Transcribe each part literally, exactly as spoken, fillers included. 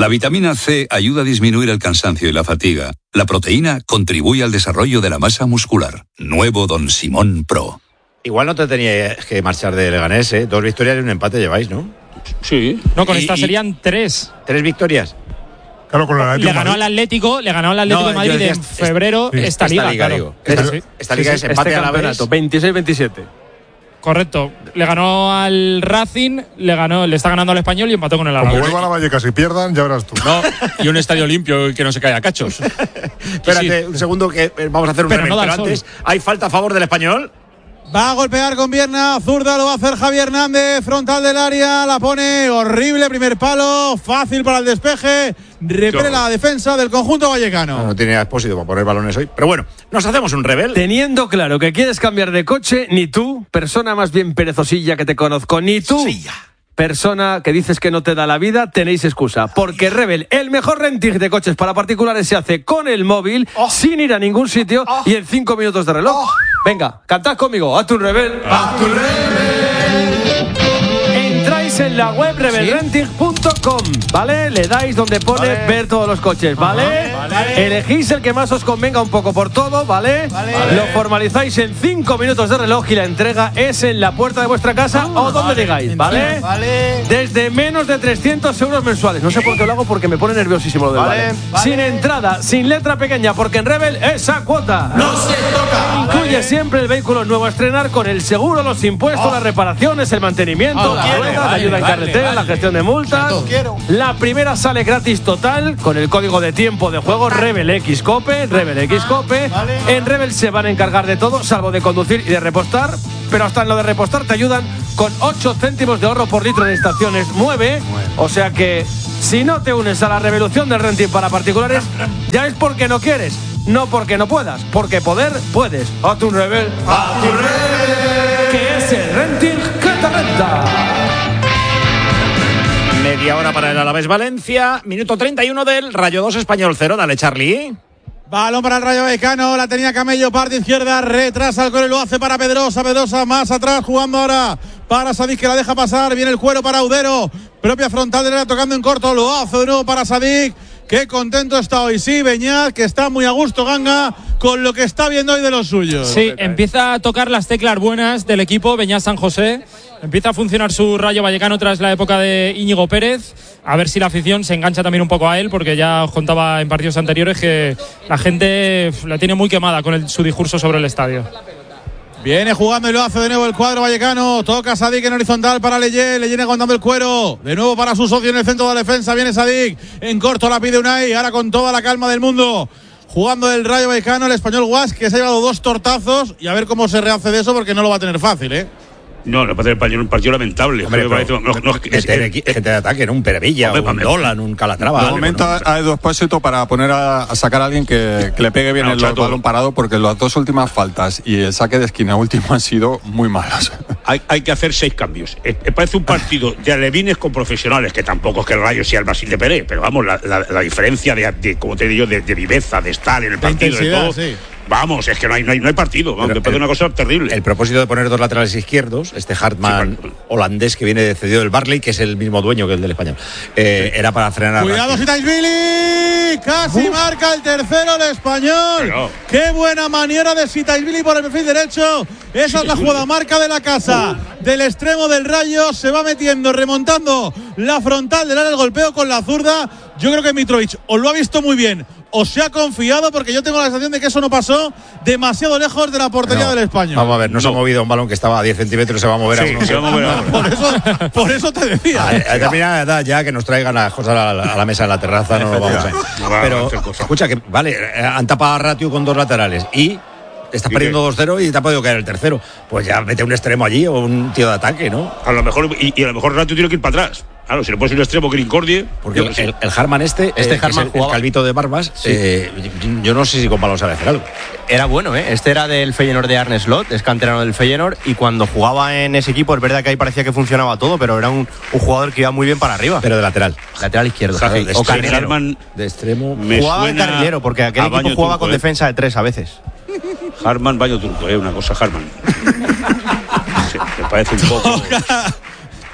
La vitamina C ayuda a disminuir el cansancio y la fatiga. La proteína contribuye al desarrollo de la masa muscular. Nuevo Don Simón Pro. Igual no te tenías que marchar de Leganés, ¿eh? Dos victorias y un empate lleváis, ¿no? Sí. No, con Y- esta y- serían tres. ¿Tres victorias? Claro, con el Atlético Le ganó Madrid. al Atlético, le ganó al Atlético No, de Madrid yo decía en est- febrero sí, esta, esta liga, liga, claro. digo. Esta, Sí, esta Sí, liga sí, es empate este a la vez. campeonato, veintiséis veintisiete. correcto. Le ganó al Racing, le ganó, le está ganando al Español y empató con el Como Alavés. vuelvan a Vallecas y pierdan, ya verás tú. No, y un estadio limpio y que no se caiga a cachos. Espérate un segundo que eh, vamos a hacer un Pero no da pero el sol. antes. ¿Hay falta a favor del Español? Va a golpear con pierna zurda, lo va a hacer Javier Hernández, frontal del área, la pone horrible, primer palo, fácil para el despeje, repele la defensa del conjunto vallecano. No, no tiene expósito para poner balones hoy. Pero bueno, nos hacemos un rebel. Teniendo claro que quieres cambiar de coche, ni tú, persona más bien perezosilla que te conozco, ni tú, persona que dices que no te da la vida, tenéis excusa. Porque Rebel, el mejor renting de coches para particulares, se hace con el móvil, sin ir a ningún sitio y en cinco minutos de reloj. Venga, cantad conmigo, a tu Rebel. A tu Rebel. Entráis en la web rebel renting punto com, ¿vale? Le dais donde pone Vale. ver todos los coches, ¿vale? Vale. Elegís el que más os convenga un poco por todo, ¿vale? Vale. Lo formalizáis en cinco minutos de reloj y la entrega es en la puerta de vuestra casa o donde digáis, ¿vale? Vale. Desde menos de trescientos euros mensuales. No sé por qué lo hago porque me pone nerviosísimo lo del Vale, vale. vale. Sin entrada, sin letra pequeña, porque en Rebel esa cuota no se toca. Incluye siempre el vehículo nuevo a estrenar con el seguro, los impuestos, las reparaciones, el mantenimiento, Oh, la quiero, rueda, la vale, ayuda en vale, carretera, vale. la gestión de multas. Lo quiero. La primera sale gratis total con el código de tiempo de juego Rebel X Cope, Rebel X Cope. Vale. En Rebel se van a encargar de todo, salvo de conducir y de repostar, pero hasta en lo de repostar te ayudan con ocho céntimos de ahorro por litro de estaciones Mueve. O sea que si no te unes a la revolución del renting para particulares, ya es porque no quieres, no porque no puedas, porque poder puedes. A tu Rebel, a tu Rebel, que es el renting que te renta. Media hora para el Alavés Valencia. Minuto treinta y uno del Rayo dos Español cero. Dale, Charlie. Balón para el Rayo Vallecano, la tenía Camello, parte izquierda, retrasa el córner, lo hace para Pedrosa, Pedrosa más atrás, jugando ahora para Sadik, que la deja pasar, viene el cuero para Udero, propia frontal de la tocando en corto, lo hace de nuevo para Sadik, qué contento está hoy, sí, Beñat, que está muy a gusto Ganga, con lo que está viendo hoy de los suyos. Sí, empieza a tocar las teclas buenas del equipo Beñat San José. Empieza a funcionar su Rayo Vallecano tras la época de Íñigo Pérez. A ver si la afición se engancha también un poco a él, porque ya os contaba en partidos anteriores que la gente pf, la tiene muy quemada con el- su discurso sobre el estadio. Viene jugando y lo hace de nuevo el cuadro vallecano. Toca Sadik en horizontal para Leye. Le viene aguantando el cuero. De nuevo para su socio en el centro de la defensa. Viene Sadik. En corto la pide Unai. Ahora con toda la calma del mundo. Jugando el Rayo Vallecano, el español Guas, que se ha llevado dos tortazos. Y a ver cómo se rehace de eso, porque no lo va a tener fácil, ¿eh? No, me parece un partido, un partido lamentable. Hombre, Me pero, parece- no, no, es- es- gente, de, gente de ataque, ¿no? Un Perevilla, Hombre, un hombre. Dolan, un Calatrava. De algo, momento ¿no? a Edu Espósito para poner a, a sacar a alguien que, que le pegue bien No, el chato. balón parado, porque las dos últimas faltas y el saque de esquina último han sido muy malos. hay, hay que hacer seis cambios. Eh, Me parece un partido de alevines con profesionales, que tampoco es que el Rayo sea el Brasil de Pérez, pero vamos, la, la- la diferencia de, de, como te digo, de, de viveza, de estar en el partido, de intensidad, todo. sí. Vamos, es que no hay, no hay, no hay partido. Vamos, Pero me parece el- una cosa terrible. El propósito de poner dos laterales izquierdos, este Hartmann Sí, bueno. holandés que viene cedido del Barley, que es el mismo dueño que el del Español, eh, era para frenar a Cuidado, Raskin. Sitaisvili. Casi marca el tercero el español. Pero- Qué buena maniera de Sitaisvili por el perfil derecho. Esa es la jugada marca de la casa. Del extremo del Rayo se va metiendo, remontando la frontal del área, el golpeo con la zurda. Yo creo que Mitrovic o lo ha visto muy bien o se ha confiado, porque yo tengo la sensación de que eso no pasó demasiado lejos de la portería No, del español. Vamos a ver, no, se ha No. movido un balón que estaba a diez centímetros, se va a mover a Sí, uno. se va a mover ahora. Por eso, por eso te decía. A, a determinada edad ya que nos traigan las cosas a la, a la mesa en la terraza, no lo vamos a No va a Pero hacer cosas. escucha, que vale, eh, han tapado a Ratio con dos laterales y estás ¿Y perdiendo qué? dos cero y te ha podido caer el tercero. Pues ya mete un extremo allí o un tío de ataque, ¿no? A lo mejor, y, y a lo mejor Ratio tiene que ir para atrás. Claro, si le pones un extremo que le incordie. Porque yo el, qué sé. el, el Harman este, Este eh, que es Harman el, el jugaba- calvito de barbas, eh, yo, yo no sé si con balón sabe hacer algo. Era bueno, ¿eh? Este era del Feyenoord de Arne Slot, es canterano del Feyenoord, y cuando jugaba en ese equipo, es verdad que ahí parecía que funcionaba todo, pero era un, un jugador que iba muy bien para arriba. Pero de lateral. Lateral izquierdo, Javi, ¿sabes? O este carrilero. Harman De extremo. me Jugaba de suena carrilero, porque aquel a equipo baño jugaba turco, con ¿eh? defensa de tres a veces. Harman, baño turco, ¿eh? Una cosa, Harman. Sí, me parece un poco.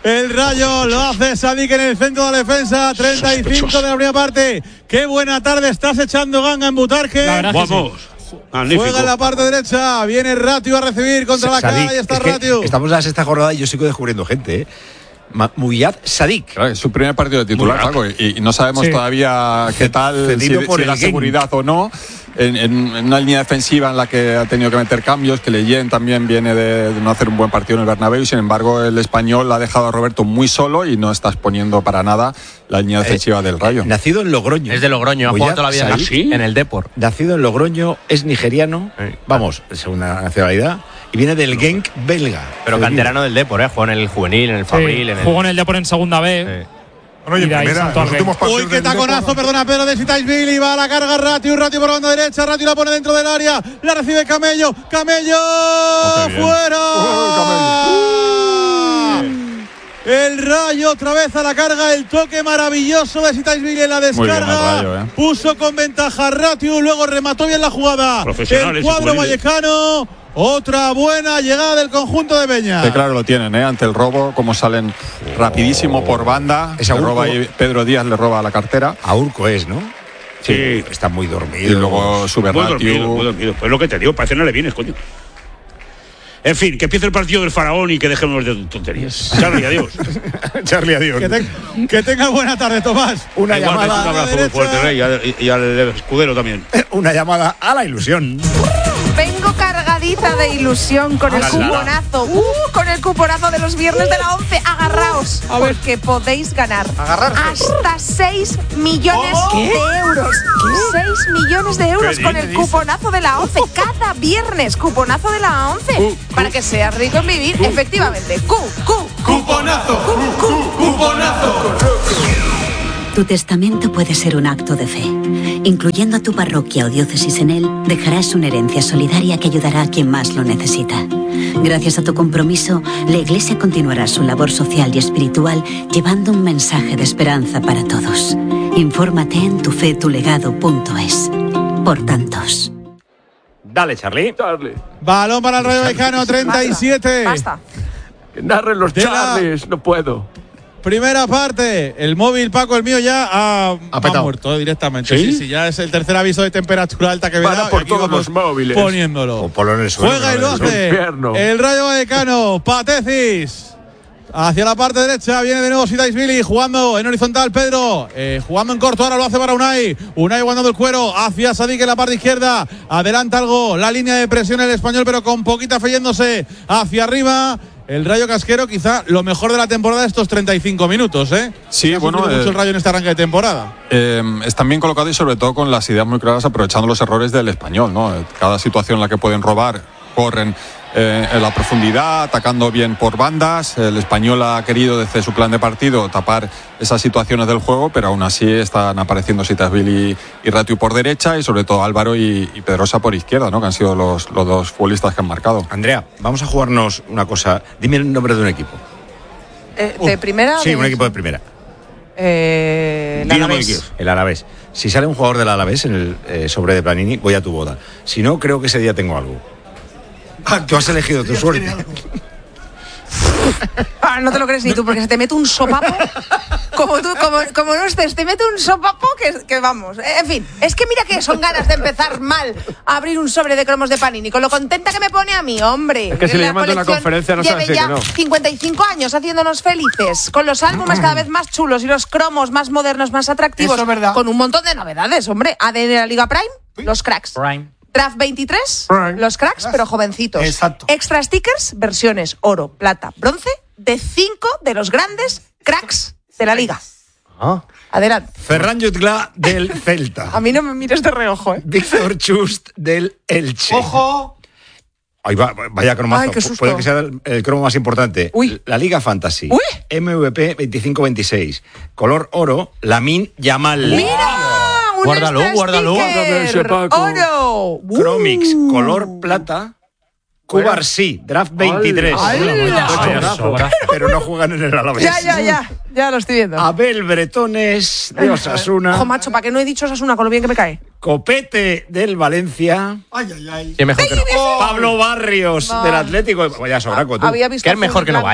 El Rayo lo hace Sadik en el centro de la defensa. treinta y cinco de la primera parte. Qué buena tarde estás echando, Ganga, en Butarque. Vamos. Sí. Juega en la parte derecha. Viene Ratio a recibir contra la Sadik, calle. Está es que Ratio. Estamos en la sexta jornada y yo sigo descubriendo gente, ¿eh? Muyad Sadik. Claro, es su primer partido de titular, Paco, y, y no sabemos sí. todavía qué tal, si, si la seguridad o no. En, en, en una línea defensiva en la que ha tenido que meter cambios, que Leyen también viene de, de no hacer un buen partido en el Bernabéu. Sin embargo, el español ha dejado a Roberto muy solo y no está exponiendo para nada la línea defensiva eh, del Rayo. Nacido en Logroño. Es de Logroño, ha jugado toda la vida ¿sí? en el Depor. Nacido en Logroño, es nigeriano, eh. vamos, segunda nacionalidad. Y viene del Genk belga. Pero canterano del Depor, ¿eh? Jugó en el juvenil, en el Fabril. Sí, en el... Jugó en el Depor en segunda B. Sí. Bueno, y en primera, los últimos Uy, qué taconazo, perdona, pero de Sitaisvili. Va a la carga Ratio, Ratio por banda derecha. Ratio la pone dentro del área. La recibe Camello. Camello. Oh, ¡fuera! Oh, el Rayo otra vez a la carga. El toque maravilloso de Sitaisvili en la descarga. Rayo, ¿eh? Puso con ventaja Ratio. Luego remató bien la jugada. El cuadro vallecano. Otra buena llegada del conjunto de Peña. Sí, claro, lo tienen, ¿eh? Ante el robo, como salen rapidísimo oh. por banda. Esa roba ahí, Pedro Díaz le roba la cartera. A Urco es, ¿no? Sí. sí. Está muy dormido. Y luego sube muy Ratio. Dormido, muy dormido. Pues lo que te digo, parece que no le vienes, coño. En fin, que empiece el partido del faraón y que dejemos de tonterías. Charlie, adiós. Charlie, adiós. Que, te, que tenga buena tarde, Tomás. Una Igualmente, llamada. Un abrazo muy fuerte, Rey, y al, y al escudero también. Una llamada a la ilusión. Vengo cargadita de ilusión con el cuponazo. Uh, con el cuponazo de los viernes de la once. Agarraos, porque podéis ganar Agarrarse. hasta seis millones ¿Qué? de euros. ¿Qué? seis millones de euros con el dices? cuponazo de la once. Cada viernes, cuponazo de la once. Uh, para que seas rico en vivir, uh, efectivamente. Cu, cu, cuponazo. Cu, cu, cuponazo. Tu testamento puede ser un acto de fe. Incluyendo a tu parroquia o diócesis en él, dejarás una herencia solidaria que ayudará a quien más lo necesita. Gracias a tu compromiso, la Iglesia continuará su labor social y espiritual llevando un mensaje de esperanza para todos. Infórmate en tufetulegado punto es. Por tantos. Dale, Charlie. Charlie. Balón para el Rayo Vallecano, treinta y siete. Basta. Que narren los Charlies, no puedo. Primera parte, el móvil, Paco, el mío ya ha, ha, ha muerto directamente. ¿Sí? sí, sí, ya es el tercer aviso de temperatura alta que me da. por todos los móviles. Poniéndolo. Juega y lo hace. El Rayo Vallecano, Patecis. Hacia la parte derecha viene de nuevo Sitaisvili jugando en horizontal. Pedro eh, jugando en corto. Ahora lo hace para Unai. Unai guardando el cuero hacia Sadik en la parte izquierda. Adelanta algo la línea de presión el español, pero con poquita fe yéndose hacia arriba. El Rayo Casquero, quizá lo mejor de la temporada estos treinta y cinco minutos, ¿eh? Sí, bueno. mucho Eh, el Rayo en este arranque de temporada. Eh, están bien colocados y sobre todo con las ideas muy claras, aprovechando los errores del español, ¿no? Cada situación en la que pueden robar, corren eh, en la profundidad, atacando bien por bandas. El español ha querido desde su plan de partido tapar esas situaciones del juego, pero aún así están apareciendo Sitaisvili y, y Ratio por derecha y sobre todo Álvaro y, y Pedrosa por izquierda, ¿no? Que han sido los, los dos futbolistas que han marcado. Andrea, vamos a jugarnos una cosa. Dime el nombre de un equipo. Eh, ¿De uh, primera? Sí, de... un equipo de primera. Eh, el Alavés. El Alavés. Si sale un jugador del Alavés en el eh, sobre de Planini, voy a tu boda. Si no, creo que ese día tengo algo. Ah, tú has elegido tu suerte. Ah, no te lo crees ni tú, porque se te mete un sopapo. Como tú, como, como no estés, te mete un sopapo que, que vamos. En fin, es que mira que son ganas de empezar mal a abrir un sobre de cromos de Panini. Con lo contenta que me pone a mí, hombre. Es que si le llaman de una conferencia no sabe si que no. cincuenta y cinco años haciéndonos felices, con los álbumes cada vez más chulos y los cromos más modernos, más atractivos. Eso es verdad. Con un montón de novedades, hombre. A D N de la Liga Prime, los cracks. Prime. Draft veintitrés, Right. los cracks, pero jovencitos. Exacto. Extra stickers, versiones oro, plata, bronce, de cinco de los grandes cracks de la liga. Ah. Adelante. Ferran Jutgla del Celta. A mí no me mires de reojo, ¿eh? Víctor Chust del Elche. ¡Ojo! Ahí va, vaya cromazo. Ay, qué susto. Puede que sea el, el cromo más importante. Uy. La Liga Fantasy. Uy. M V P veinticinco veintiséis. Color oro, Lamine Yamal. ¡Mira! Un Guárdalo, extra guárdalo. sticker. Dame ese, Paco. ¡Oro! Chromix, Uh. color plata. Cubarsí, draft veintitrés. ¡Hala! Pero no juegan en el Alavés. Ya, ya, ya. Ya lo estoy viendo. Abel Bretones de Osasuna. Ojo, macho, ¿para qué no he dicho Osasuna con lo bien que me cae? Copete del Valencia. Ay, ay, ay. Que mejor que no. Pablo Barrios Va. del Atlético. Vaya sobraco, tú. Había visto Que es mejor que no azul vaya.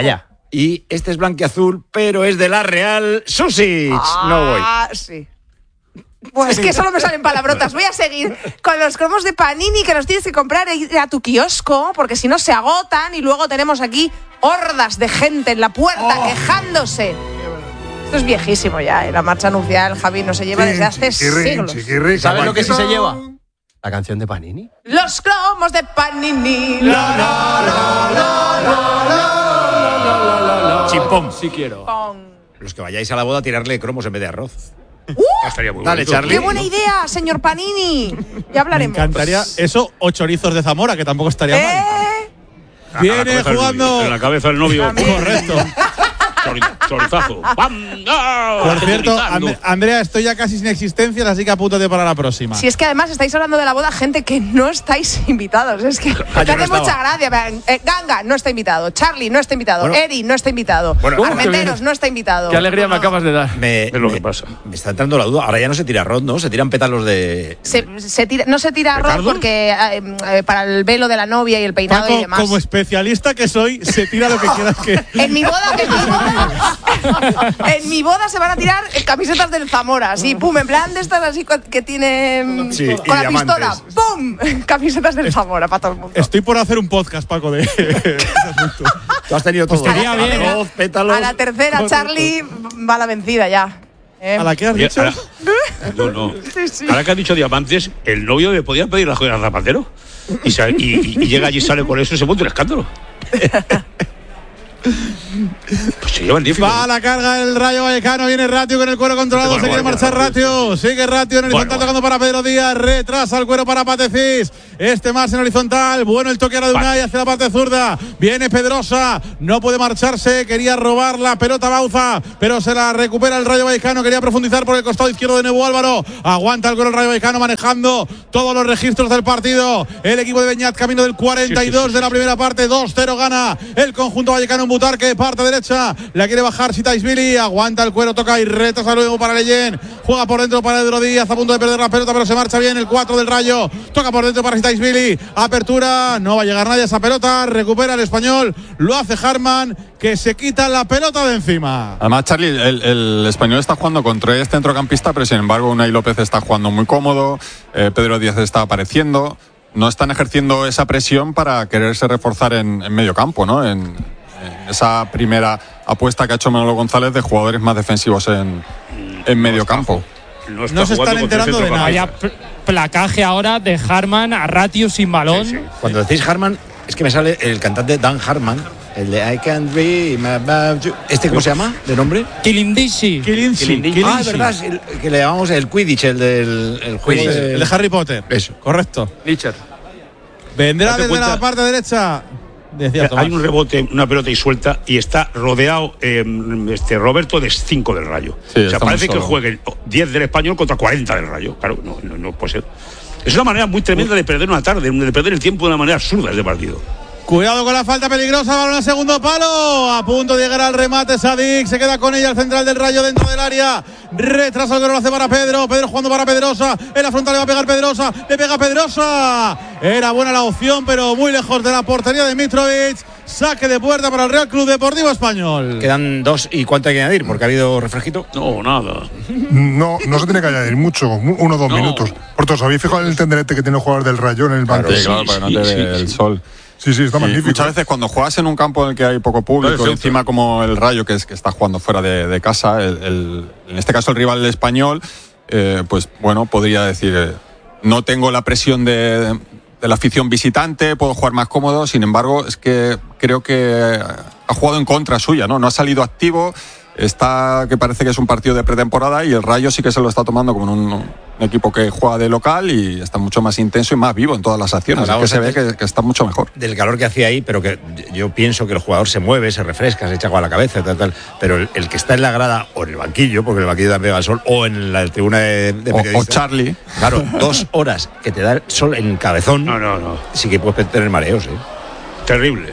Y este es blanquiazul, pero es de la Real Susic. Ah, no voy. sí. Pues es que solo me salen palabrotas. Voy a seguir con los cromos de Panini que los tienes que comprar e ir a tu kiosco, porque si no se agotan y luego tenemos aquí hordas de gente en la puerta oh. quejándose. Esto es viejísimo ya, ¿eh? La marcha nupcial, Javi, no se lleva desde hace chiquirri, siglos. Chiquirri, ¿sabes lo que sí se lleva? La canción de Panini. Los cromos de Panini. La, la, la, la, la, la, la, la. Chimpón. Sí quiero. Pong. Los que vayáis a la boda, tirarle cromos en vez de arroz. ¡Uh! Estaría muy Dale, Charlie. ¡Qué buena idea, señor Panini! Ya hablaremos. Me encantaría eso o chorizos de Zamora, que tampoco estaría ¿Eh? mal. Viene jugando. En la cabeza del novio. Correcto. Chorizazo. Por cierto, And- Andrea, estoy ya casi sin existencias, así que apúntate para la próxima. Si es que además estáis hablando de la boda, gente que no estáis invitados. Es que Ah, te hace no mucha gracia. Eh, Ganga no está invitado. Charlie no está invitado. Bueno. Eri no está invitado. Bueno, Armenteros no está invitado. Qué alegría me acabas de dar. Me, es lo me, que pasa. Me está entrando la duda. Ahora ya no se tira arroz, ¿no? Se tiran pétalos de. Se, se tira, no se tira arroz ¿Ricardo? porque eh, eh, para el velo de la novia y el peinado Paco, y demás. como especialista que soy, se tira lo que quieras que. En mi boda, en mi boda, en mi boda se van a tirar eh, camisetas del Zamora, así, pum, en plan de estas así co- que tienen Sí, con y la diamantes. pistola, pum, camisetas del Zamora para todo el mundo. Estoy por hacer un podcast, Paco, de. Tú has tenido todo. Pues estaría bien. Arroz, pétalos. A la tercera, Charlie va la vencida ya. ¿eh? ¿A la que has Oye, dicho? ahora- no, no. Sí, sí. Ahora que has dicho diamantes, el novio le podía pedir la joya al zapatero. Y, sale- y, y- y llega allí y sale con eso y se monta un escándalo. Pues se llevan diez. Va a la carga el Rayo Vallecano, viene Ratio con el cuero controlado, Bueno, se quiere bueno, marchar bueno, Ratio, sigue Ratio en horizontal bueno, tocando para Pedro Díaz, retrasa el cuero para Patecís, este más en horizontal, bueno el toque ahora de Unai hacia la parte zurda, viene Pedrosa, no puede marcharse, quería robar la pelota Bauza, pero se la recupera el Rayo Vallecano, quería profundizar por el costado izquierdo de nuevo Álvaro, aguanta el cuero el Rayo Vallecano manejando todos los registros del partido, el equipo de Beñat camino del cuarenta y dos sí, sí, sí, de la primera parte, dos cero gana el conjunto vallecano en Butarque, parte derecha, la quiere bajar Sitaisvili, aguanta el cuero, toca y retrasa luego para Leyen, juega por dentro para Pedro Díaz, a punto de perder la pelota, pero se marcha bien el cuatro del Rayo, toca por dentro para Sitaisvili, apertura, no va a llegar nadie a esa pelota, recupera el español, lo hace Harman, que se quita la pelota de encima. Además, Charlie, el, el español está jugando con tres centrocampistas, pero sin embargo Unai López está jugando muy cómodo, eh, Pedro Díaz está apareciendo, no están ejerciendo esa presión para quererse reforzar en, en medio campo, ¿no? En, en esa primera apuesta que ha hecho Manolo González de jugadores más defensivos en, en medio campo. No, No se están enterando de nada. Vaya pl- placaje ahora de Harman a Ratio sin balón. Sí, sí. Cuando decís Harman, es que me sale el cantante Dan Harman, el de I Can't Dream About You. ¿Este cómo se llama? ¿De nombre? Kilindishi. Kilinchi, Ah, es verdad, es el que le llamamos el Quidditch, el del el juego Quidditch, de- el de Harry Potter. Eso. Correcto. Licher. Vendrá Date desde cuenta- la parte derecha. Decía Tomás. Hay un rebote, una pelota y suelta y está rodeado eh, este Roberto de cinco del Rayo. Sí, o sea, está parece muy que solo. juegue diez del Español contra cuarenta del Rayo. Claro, no, no, no puede ser. Es una manera muy tremenda de perder una tarde, de perder el tiempo de una manera absurda este partido. Cuidado con la falta peligrosa, balón a segundo palo, a punto de llegar al remate Sadik, se queda con ella el central del Rayo dentro del área, retrasa el que lo hace para Pedro, Pedro jugando para Pedrosa, en la frontal le va a pegar Pedrosa, le pega Pedrosa, era buena la opción pero muy lejos de la portería de Mitrovic, saque de puerta para el Real Club Deportivo Español. Quedan dos y cuánto hay que añadir, porque ha habido refresquito. No, nada. No, no se tiene que añadir mucho, uno o dos No. minutos. Por todos, ¿habéis fijado en el tenderete que tiene el jugador del Rayo en el banco? Sí, claro, para que no te dé el sol. Sí, sí, está Y magnífico. muchas veces cuando juegas en un campo en el que hay poco público, Claro, y encima como el Rayo, que es que está jugando fuera de, de casa, el, el- en este caso el rival del Español, eh, pues bueno, podría decir, eh, no tengo la presión de, de la afición visitante, puedo jugar más cómodo, sin embargo, es que creo que ha jugado en contra suya, ¿no? No ha salido activo, está que parece que es un partido de pretemporada y el Rayo sí que se lo está tomando como un, un equipo que juega de local y está mucho más intenso y más vivo en todas las acciones. Es que Hablamos se ve antes que, que está mucho mejor. del calor que hacía ahí, pero que yo pienso que el jugador se mueve, se refresca, se echa agua a la cabeza, tal, tal. Pero el, el que está en la grada o en el banquillo, porque en el banquillo también pega el sol, o en la tribuna de, de O, o periodistas. Charlie. Claro, dos horas que te da el sol en cabezón. No, no, no. Sí que puedes tener mareos, ¿eh? Terrible.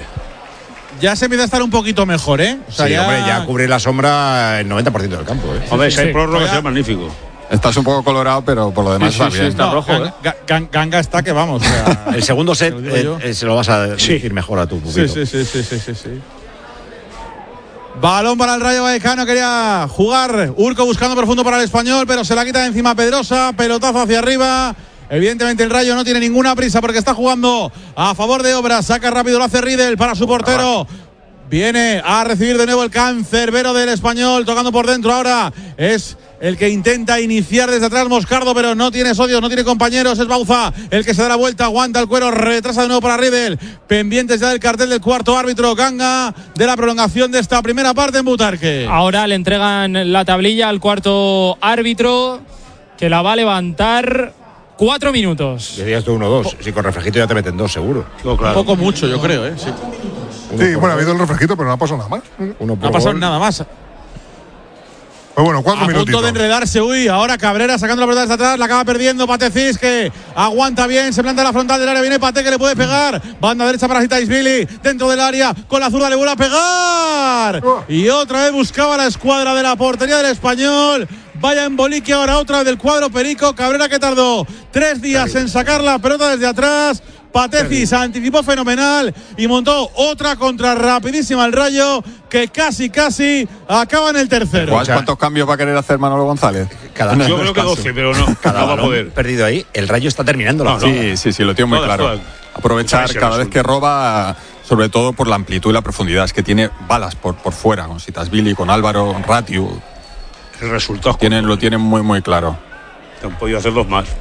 Ya se empieza a estar un poquito mejor, ¿eh? O sea, Sí, hombre, ya cubre la sombra el noventa por ciento del campo, ¿eh? Hombre, si hay Sí. prórroga, Vaya. será magnífico. Estás un poco colorado, pero por lo demás Sí, está sí, bien. está No, rojo, Ganga, ¿eh? Ga- Gan- Ganga está que vamos. O sea, El segundo set Te lo digo eh, yo. eh, se lo vas a Sí. decir mejor a tu sí, pupilo. sí, sí, sí, sí, sí, sí. Balón para el Rayo Vallecano, quería jugar Urco buscando profundo para el Español, pero se la quita de encima Pedrosa, pelotazo hacia arriba. Evidentemente el Rayo no tiene ninguna prisa porque está jugando a favor de Obras, saca rápido, lo hace Riedel para su portero. Viene a recibir de nuevo el cancerbero del Español, tocando por dentro ahora. Es el que intenta iniciar desde atrás Moscardo, pero no tiene socios, no tiene compañeros. Es Bauza el que se da la vuelta, aguanta el cuero, retrasa de nuevo para Riedel. Pendientes ya del cartel del cuarto árbitro, Ganga, de la prolongación de esta primera parte en Butarque. Ahora le entregan la tablilla al cuarto árbitro, que la va a levantar. Cuatro minutos. Decías tú uno dos. Si con refrejito ya te meten dos, seguro. No, claro. Un poco mucho, yo creo, ¿eh? Sí, sí bueno, ha habido el refrejito, pero no ha pasado nada más. Uno no ha pasado gol. nada más. Pues bueno, cuatro minutitos. A punto de enredarse, uy, ahora Cabrera sacando la pelota desde atrás, la acaba perdiendo Patecís, que aguanta bien, se planta en la frontal del área, viene Pate que le puede pegar, banda derecha para Zitáishvili, dentro del área, con la zurda le vuelve a pegar, oh. y otra vez buscaba la escuadra de la portería del Español. Vaya embolique ahora otra vez del cuadro Perico. Cabrera, que tardó tres días en sacar la pelota desde atrás. Patecís anticipó fenomenal y montó otra contra rapidísima el Rayo, que casi casi acaba en el tercero. ¿Cuántos cambios va a querer hacer Manolo González? Cada, no, yo creo que doce, pero no, cada no va a poder. Perdido ahí, el Rayo está terminando la no, Sí, sí, sí, lo tengo muy todas, claro. Todas. Aprovechar cada vez que roba, sobre todo por la amplitud y la profundidad. Es que tiene balas por, por fuera, con Zitáishvili, con Álvaro, con Ratiu. El resultado tienen, lo tienen muy, muy claro. Han podido hacer dos más.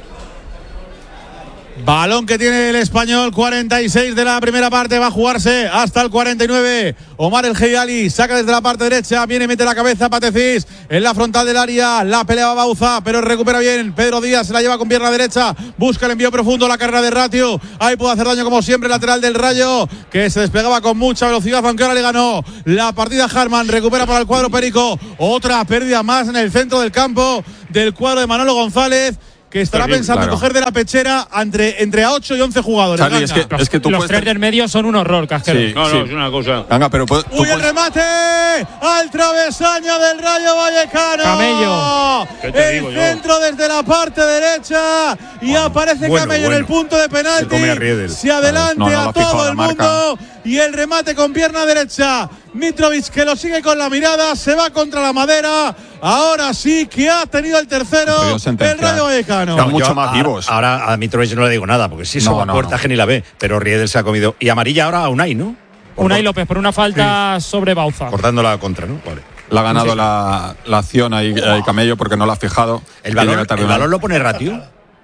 Balón que tiene el Español, cuarenta y seis de la primera parte, va a jugarse hasta el cuarenta y nueve. Omar El Geyali saca desde la parte derecha, viene y mete la cabeza Patecís en la frontal del área, la pelea Bauza, pero recupera bien Pedro Díaz, se la lleva con pierna derecha, busca el envío profundo, la carrera de Ratiu, ahí puede hacer daño como siempre, lateral del Rayo, que se despegaba con mucha velocidad, aunque ahora le ganó la partida Harman, recupera para el cuadro Perico, otra pérdida más en el centro del campo del cuadro de Manolo González, que estará bien, pensando claro. en coger de la pechera entre, entre a ocho y once jugadores. Charlie, es que, es que tú los puedes... tres del medio son un horror, Casquero. Sí, no, no, sí. es una cosa. Venga, pero puedes, ¡Uy, el remate! ¡Al travesaño del Rayo Vallecano! Camello. ¿Qué te el digo centro yo? Desde la parte derecha y bueno, aparece bueno, Camello bueno. en el punto de penalti. Se, se adelante no, no, no a todo el mundo y el remate con pierna derecha. Mitrovic, que lo sigue con la mirada, se va contra la madera. Ahora sí que ha tenido el tercero el Rayo Vallecano. Están mucho más vivos. Ahora a Mitrovic no le digo nada, porque si eso no, no, puerta no. ni la ve. Pero Riedel se ha comido. Y amarilla ahora a Unai, ¿no? Por Unai López, por una falta sí. sobre Bauza. Cortando la contra, ¿no? Vale. La ha ganado sí. la, la acción ahí, ahí Camello, porque no la ha fijado. ¿El balón, ¿el balón lo pone Ratiu?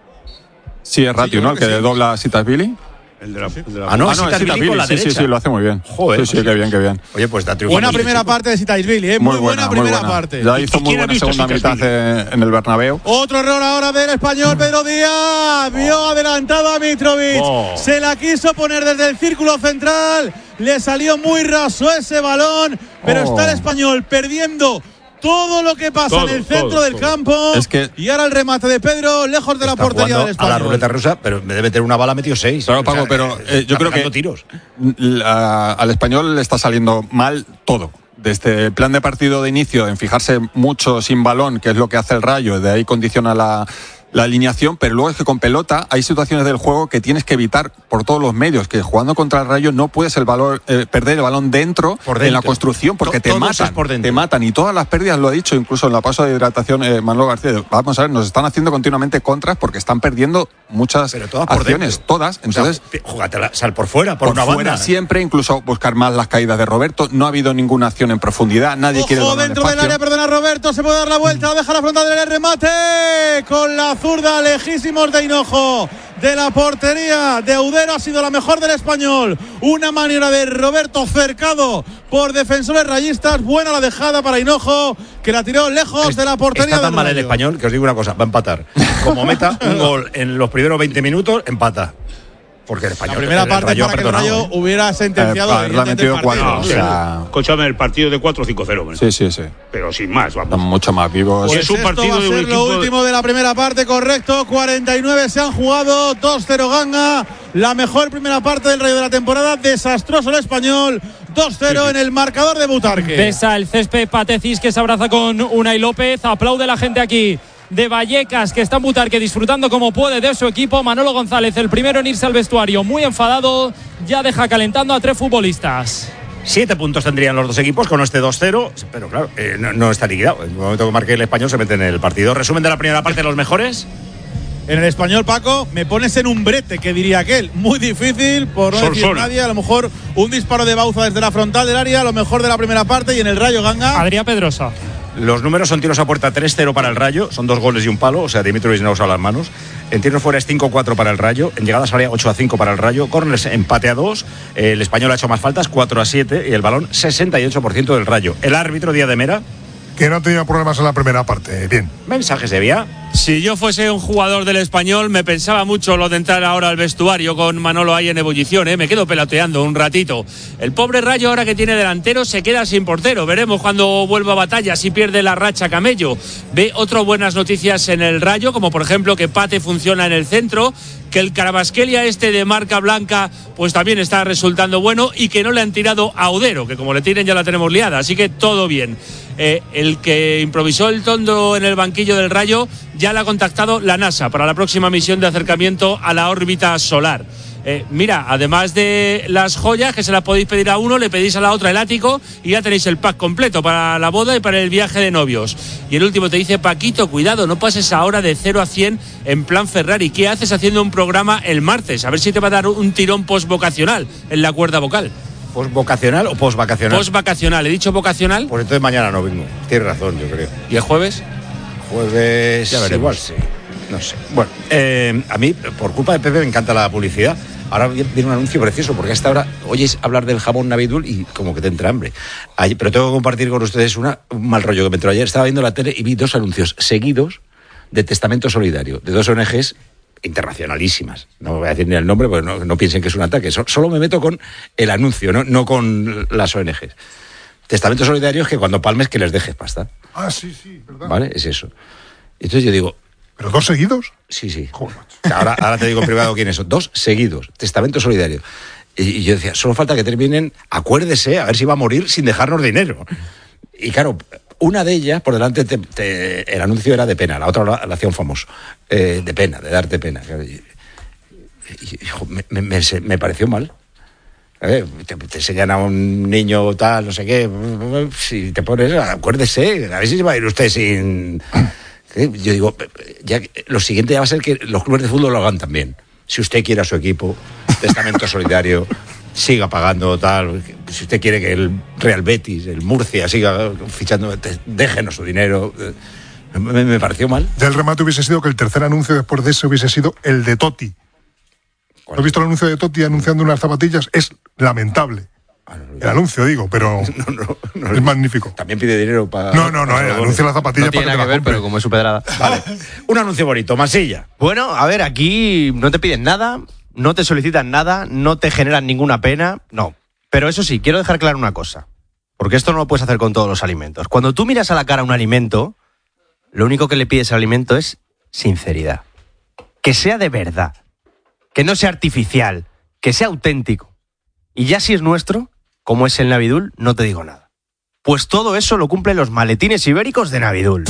Sí, es Ratiu, sí, ¿no? El que, que sí. dobla a Zitáishvili. El de la, el de la ah, no, ah, no, Zitáishvili con la sí, derecha. Sí, sí, lo hace muy bien. Joder. Sí, sí, qué bien, qué bien. Oye, pues da triunfo. Buena primera parte de Zitáishvili, ¿eh? Muy, muy buena, buena primera muy buena. parte. Ya hizo muy buena segunda mitad en el Bernabéu. Otro error ahora del Español, Pedro Díaz. Vio oh. adelantado a Mitrovic. Oh. Se la quiso poner desde el círculo central. Le salió muy raso ese balón. Pero oh. está el Español perdiendo todo lo que pasa todo, en el centro todo, del todo. campo. Es que y ahora el remate de Pedro, lejos de la portería del Español. A la ruleta rusa, pero en vez de meter una bala, metió seis. Claro, Paco, o sea, pero eh, yo creo que tiros. La, al Español le está saliendo mal todo. Desde el plan de partido de inicio, en fijarse mucho sin balón, que es lo que hace el Rayo, de ahí condiciona la, la alineación, pero luego es que con pelota hay situaciones del juego que tienes que evitar por todos los medios, que jugando contra el Rayo no puedes el valor, eh, perder el balón dentro, dentro en la construcción, porque to- te matan, te matan, y todas las pérdidas, lo ha dicho incluso en la pausa de hidratación eh, Manolo García, vamos a ver, nos están haciendo continuamente contras porque están perdiendo muchas todas acciones, dentro. todas, entonces, o sea, júgatela, sal por fuera, por, por una fuera banda. Siempre, incluso buscar más las caídas de Roberto, no ha habido ninguna acción en profundidad, nadie Ojo, quiere dentro del área, perdona Roberto, se puede dar la vuelta, deja la frontal del remate, con la zurda lejísima de Hinojo, de la portería de Udero, ha sido la mejor del Español. Una maniobra de Roberto cercado por defensores rayistas. Buena la dejada para Hinojo, que la tiró lejos es, de la portería. Está tan mal el Español que os digo una cosa, va a empatar. Como meta un gol en los primeros veinte minutos, empata. Porque el Español, la primera parte para que el Rayo hubiera sentenciado eh, el metido cuatro, no, o sea, escúchame, el partido de cuatro cinco cero. Sí, sí, sí. Pero sin más, vamos. Están mucho más vivos. Pues es un partido va a ser de lo último de la primera parte, correcto. cuarenta y nueve se han jugado, dos cero Ganga. La mejor primera parte del Rayo de la temporada. Desastroso el Español. dos cero sí, sí. en el marcador de Butarque. Pesa el césped Patecís, que se abraza con Unai López. Aplaude la gente aquí de Vallecas, que está en Butarque disfrutando como puede de su equipo. Manolo González, el primero en irse al vestuario, muy enfadado, ya deja calentando a tres futbolistas. Siete puntos tendrían los dos equipos con este dos cero, pero claro, eh, no, no está liquidado. En el momento que marque el Español se mete en el partido. Resumen de la primera parte, los mejores. En el Español, Paco, me pones en un brete, que diría aquel. Muy difícil, por no Sol, decir sol. nadie. A lo mejor un disparo de Bauza desde la frontal del área, a lo mejor de la primera parte. Y en el Rayo, Ganga. Adrián Pedrosa. Los números son tiros a puerta tres cero para el Rayo, son dos goles y un palo, o sea, Dimitrovic no usa las manos. En tiros fuera es cinco cuatro para el Rayo, en llegadas área ocho a cinco para el Rayo, córners empate a dos, el Español ha hecho más faltas, cuatro a siete, y el balón sesenta y ocho por ciento del Rayo. El árbitro, Díaz de Mera. Que no tenía problemas en la primera parte. Bien. Mensajes de vía. Si yo fuese un jugador del Español, me pensaba mucho lo de entrar ahora al vestuario con Manolo ahí en ebullición, ¿eh? Me quedo peloteando un ratito. El pobre Rayo, ahora que tiene delantero, se queda sin portero. Veremos cuando vuelva a batalla si pierde la racha Camello. Ve otras buenas noticias en el Rayo, como por ejemplo que Pate funciona en el centro, que el Carabasquelia este de marca blanca pues también está resultando bueno, y que no le han tirado a Udero, que como le tiren ya la tenemos liada, así que todo bien. Eh, el que improvisó el Tondo en el banquillo del Rayo ya le ha contactado la NASA para la próxima misión de acercamiento a la órbita solar. Eh, mira, además de las joyas que se las podéis pedir a uno, le pedís a la otra el ático y ya tenéis el pack completo para la boda y para el viaje de novios. Y el último te dice: Paquito, cuidado, no pases ahora de cero a cien en plan Ferrari. ¿Qué haces haciendo un programa el martes? A ver si te va a dar un tirón postvocacional en la cuerda vocal. ¿Postvocacional o postvacacional? Postvacacional, ¿he dicho vocacional? Pues entonces mañana no vengo. Tienes razón, yo creo. ¿Y el jueves? Jueves. Ya veremos. Igual sí. No sé. Bueno, eh, a mí, por culpa de Pepe, me encanta la publicidad. Ahora viene un anuncio precioso, porque hasta ahora oyes hablar del jamón Navidul y como que te entra hambre. Ayer, pero tengo que compartir con ustedes una, un mal rollo que me entró ayer. Estaba viendo la tele y vi dos anuncios seguidos de Testamento Solidario, de dos O N Ges internacionalísimas. No voy a decir ni el nombre porque no, no piensen que es un ataque. So, solo me meto con el anuncio, no, no con las O N Ges. Testamento Solidario es que cuando palmes que les dejes pasta. Ah, sí, sí, ¿verdad? ¿Vale? Es eso. Entonces yo digo... ¿Pero dos seguidos? Sí, sí. Joder. Ahora, ahora te digo en privado quiénes son. Dos seguidos. Testamento Solidario. Y, y yo decía, solo falta que terminen, acuérdese, a ver si va a morir sin dejarnos dinero. Y claro, una de ellas, por delante, te, te, el anuncio era de pena, la otra la, la hacía un famoso. Eh, de pena, de darte pena. Y, y, me, me, me, me pareció mal. Eh, te, te enseñan a un niño tal, no sé qué. Si te pones, acuérdese, a ver si se va a ir usted sin... Yo digo, ya, lo siguiente ya va a ser que los clubes de fútbol lo hagan también. Si usted quiere a su equipo, Testamento Solidario, siga pagando tal. Si usted quiere que el Real Betis, el Murcia, siga fichando, déjenos su dinero. Me, me pareció mal. Del remate hubiese sido que el tercer anuncio después de ese hubiese sido el de Totti. ¿Has visto el anuncio de Totti anunciando unas zapatillas? Es lamentable. El anuncio, digo, pero no, no, no, es magnífico. También pide dinero para... No, no, no, el anuncio de las zapatillas no tiene para que, nada te que ver, compre. pero como es su pedrada. Vale. Un anuncio bonito, Masilla. Bueno, a ver, aquí no te piden nada, no te solicitan nada, no te generan ninguna pena, no. Pero eso sí, quiero dejar claro una cosa, porque esto no lo puedes hacer con todos los alimentos. Cuando tú miras a la cara un alimento, lo único que le pides al alimento es sinceridad. Que sea de verdad, que no sea artificial, que sea auténtico. Y ya si es nuestro, como es el Navidul, no te digo nada. Pues todo eso lo cumplen los maletines ibéricos de Navidul.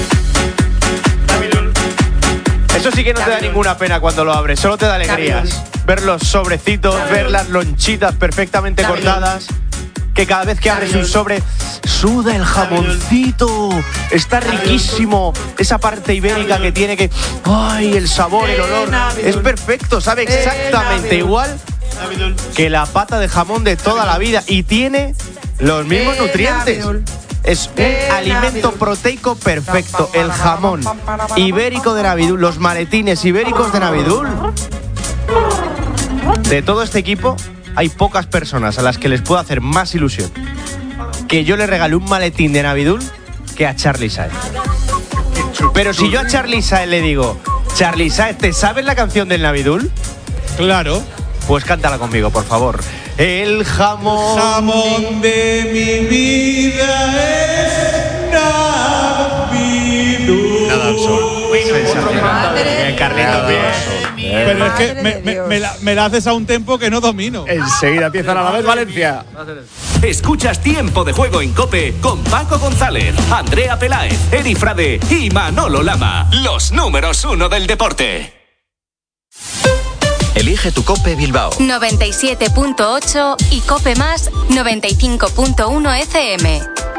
Navidul. Eso sí que no te da ninguna pena cuando lo abres, solo te da alegrías. Ver los sobrecitos, ver las lonchitas perfectamente cortadas, que cada vez que abres un sobre, suda el jamoncito, está riquísimo, esa parte ibérica que tiene que... ¡Ay, el sabor, el olor! Es perfecto, sabe exactamente igual que la pata de jamón de toda la vida y tiene los mismos nutrientes. Es un alimento proteico perfecto, el jamón ibérico de Navidul, los maletines ibéricos de Navidul. De todo este equipo hay pocas personas a las que les puedo hacer más ilusión que yo le regale un maletín de Navidul que a Charly Saez. Pero si yo a Charly Saez le digo, Charly Saez, ¿te sabes la canción del Navidul? Claro. Pues cántala conmigo, por favor. El jamón, jamón de mi vida es Navidul. Nada al sol. Bien, Carlitos, bien. Pero es que me, me, me, la, me la haces a un tempo que no domino. Enseguida empiezan a la vez Valencia. Escuchas Tiempo de Juego en COPE con Paco González, Andrea Peláez, Eri Frade y Manolo Lama. Los números uno del deporte. Elige tu COPE Bilbao. noventa y siete punto ocho y COPE Más noventa y cinco punto uno F M.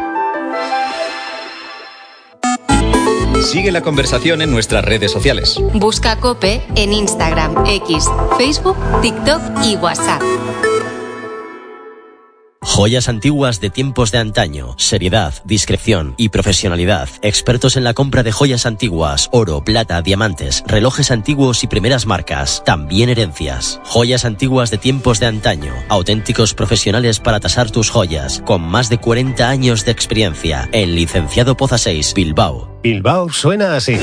Sigue la conversación en nuestras redes sociales. Busca COPE en Instagram, X, Facebook, TikTok y WhatsApp. Joyas antiguas de tiempos de antaño, seriedad, discreción y profesionalidad. Expertos en la compra de joyas antiguas, oro, plata, diamantes, relojes antiguos y primeras marcas, también herencias. Joyas antiguas de tiempos de antaño, auténticos profesionales para tasar tus joyas, con más de cuarenta años de experiencia, en Licenciado Poza seis, Bilbao. Bilbao suena así,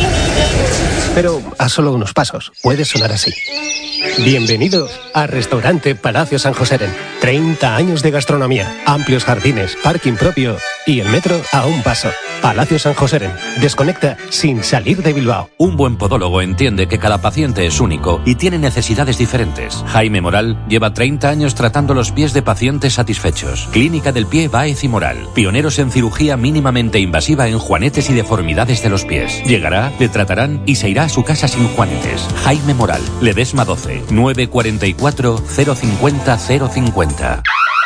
pero a solo unos pasos puede sonar así. Bienvenido a Restaurante Palacio San Joseren. treinta años de gastronomía, amplios jardines, parking propio y el metro a un paso. Palacio San Joseren. Desconecta sin salir de Bilbao. Un buen podólogo entiende que cada paciente es único y tiene necesidades diferentes. Jaime Moral lleva treinta años tratando los pies de pacientes satisfechos. Clínica del Pie Báez y Moral. Pioneros en cirugía mínimamente invasiva en juanetes y deformidades de los pies. Llegará, le tratarán y se irá a su casa sin juanetes. Jaime Moral. Ledesma doce. nueve cuatro cuatro cero cincuenta cero cincuenta.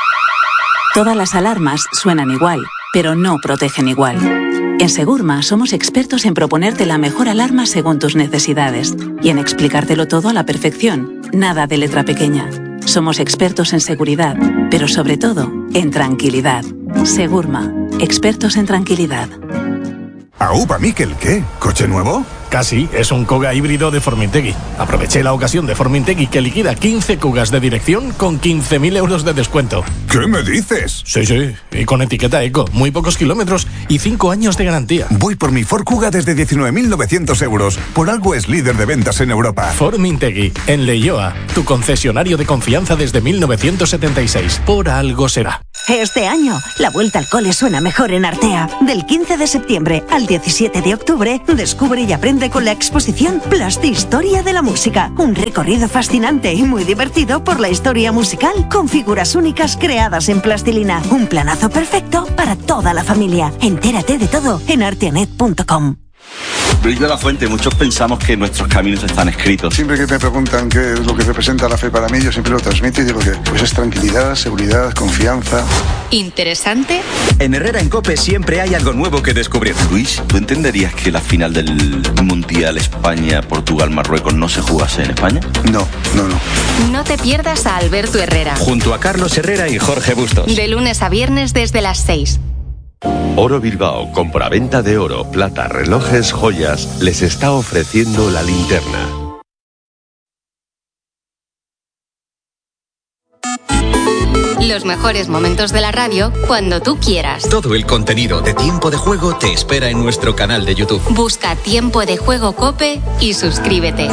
Todas las alarmas suenan igual, pero no protegen igual. En Segurma somos expertos en proponerte la mejor alarma según tus necesidades y en explicártelo todo a la perfección. Nada de letra pequeña. Somos expertos en seguridad, pero sobre todo en tranquilidad. Segurma, expertos en tranquilidad. Aupa, Miquel, ¿qué? ¿Coche nuevo? Casi, es un Kuga híbrido de Formintegui. Aproveché la ocasión de Formintegui que liquida quince Kugas de dirección con quince mil euros de descuento. ¿Qué me dices? Sí, sí, y con etiqueta eco, muy pocos kilómetros y cinco años de garantía. Voy por mi Ford Kuga desde diecinueve mil novecientos euros. Por algo es líder de ventas en Europa. Formintegui, en Leioa, tu concesionario de confianza desde mil novecientos setenta y seis. Por algo será. Este año, la vuelta al cole suena mejor en Artea. Del quince de septiembre al diecisiete de octubre, descubre y aprende con la exposición Plastihistoria de la Música. Un recorrido fascinante y muy divertido por la historia musical con figuras únicas creadas en plastilina. Un planazo perfecto para toda la familia. Entérate de todo en arteanet punto com. Luis de la Fuente, muchos pensamos que nuestros caminos están escritos. Siempre que me preguntan qué es lo que representa la fe para mí, yo siempre lo transmito y digo que pues es tranquilidad, seguridad, confianza. ¿Interesante? En Herrera en COPE siempre hay algo nuevo que descubrir. Luis, ¿tú entenderías que la final del Mundial España-Portugal-Marruecos no se jugase en España? No, no, no. No te pierdas a Alberto Herrera. Junto a Carlos Herrera y Jorge Bustos. De lunes a viernes desde las seis. Oro Bilbao, compraventa de oro, plata, relojes, joyas, les está ofreciendo la linterna. Los mejores momentos de la radio cuando tú quieras. Todo el contenido de Tiempo de Juego te espera en nuestro canal de YouTube. Busca Tiempo de Juego COPE y suscríbete.